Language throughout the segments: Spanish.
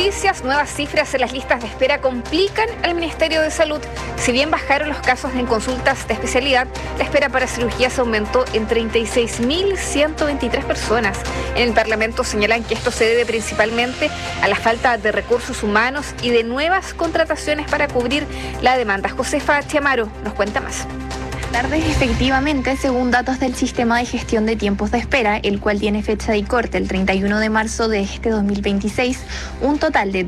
noticias, nuevas cifras en las listas de espera complican al Ministerio de Salud. Si bien bajaron los casos en consultas de especialidad, la espera para cirugías aumentó en 36.123 personas. En el Parlamento señalan que esto se debe principalmente a la falta de recursos humanos y de nuevas contrataciones para cubrir la demanda. Josefa Chiamaro nos cuenta más. Tardes, efectivamente, según datos del Sistema de Gestión de Tiempos de Espera, el cual tiene fecha de corte el 31 de marzo de este 2026, un total de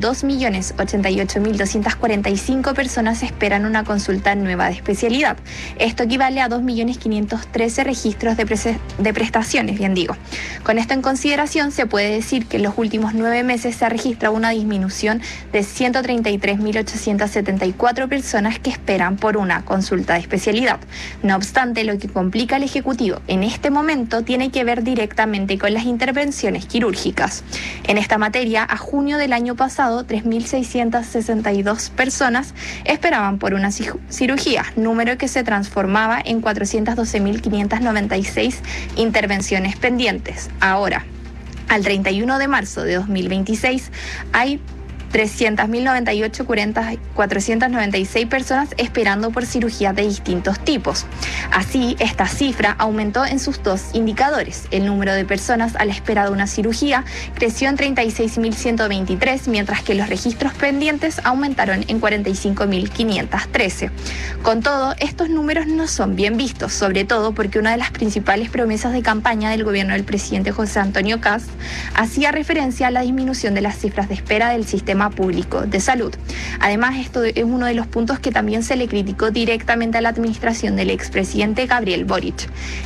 2.088.245 personas esperan una consulta nueva de especialidad. Esto equivale a 2.513.000 registros de prestaciones, bien digo. Con esto en consideración, se puede decir que en los últimos 9 meses se ha registrado una disminución de 133.874 personas que esperan por una consulta de especialidad. No obstante, lo que complica al Ejecutivo en este momento tiene que ver directamente con las intervenciones quirúrgicas. En esta materia, a junio del año pasado, 3.662 personas esperaban por una cirugía, número que se transformaba en 412.596 intervenciones pendientes. Ahora, al 31 de marzo de 2026, hay 300.098.496 personas esperando por cirugías de distintos tipos. Así, esta cifra aumentó en sus dos indicadores. El número de personas a la espera de una cirugía creció en 36.123, mientras que los registros pendientes aumentaron en 45.513. Con todo, estos números no son bien vistos, sobre todo porque una de las principales promesas de campaña del gobierno del presidente José Antonio Kast hacía referencia a la disminución de las cifras de espera del sistema público de salud. Además, esto es uno de los puntos que también se le criticó directamente a la administración del expresidente Gabriel Boric.